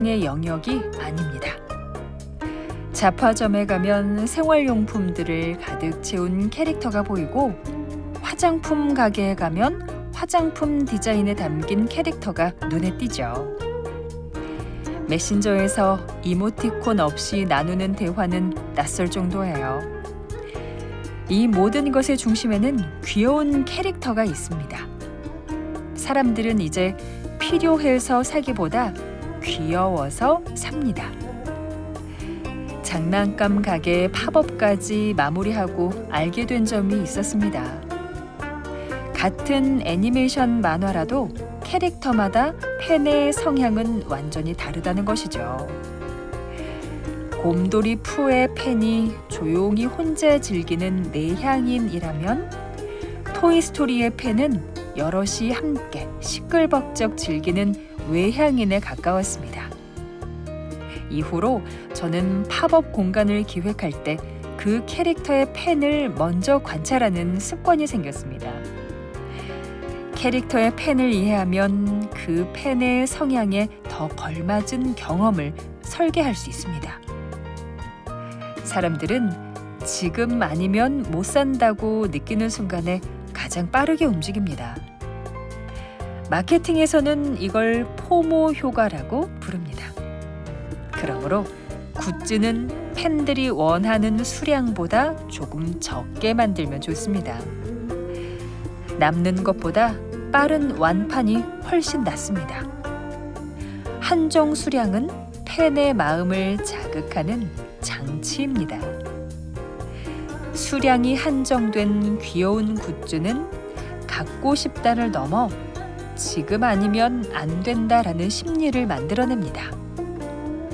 의 영역이 아닙니다. 잡화점에 가면 생활용품들을 가득 채운 캐릭터가 보이고, 화장품 가게에 가면 화장품 디자인에 담긴 캐릭터가 눈에 띄죠. 메신저에서 이모티콘 없이 나누는 대화는 낯설 정도예요. 이 모든 것의 중심에는 귀여운 캐릭터가 있습니다. 사람들은 이제 필요해서 사기보다 귀여워서 삽니다. 장난감 가게 팝업까지 마무리하고 알게 된 점이 있었습니다. 같은 애니메이션 만화라도 캐릭터마다 팬의 성향은 완전히 다르다는 것이죠. 곰돌이 푸의 팬이 조용히 혼자 즐기는 내향인이라면, 토이스토리의 팬은 여럿이 함께 시끌벅적 즐기는 외향인에 가까웠습니다. 이후로 저는 팝업 공간을 기획할 때 그 캐릭터의 팬을 먼저 관찰하는 습관이 생겼습니다. 캐릭터의 팬을 이해하면 그 팬의 성향에 더 걸맞은 경험을 설계할 수 있습니다. 사람들은 지금 아니면 못 산다고 느끼는 순간에 가장 빠르게 움직입니다. 마케팅에서는 이걸 포모 효과라고 부릅니다. 그러므로 굿즈는 팬들이 원하는 수량보다 조금 적게 만들면 좋습니다. 남는 것보다 빠른 완판이 훨씬 낫습니다. 한정 수량은 팬의 마음을 자극하는 장치입니다. 수량이 한정된 귀여운 굿즈는 갖고 싶다를 넘어 지금 아니면 안 된다라는 심리를 만들어냅니다.